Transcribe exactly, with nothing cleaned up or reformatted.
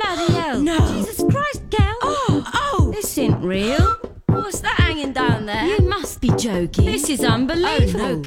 Bloody hell. No. Jesus Christ, Gal. Oh, oh. This isn't real. What's that hanging down there? You must be joking. This is unbelievable. Oh, no,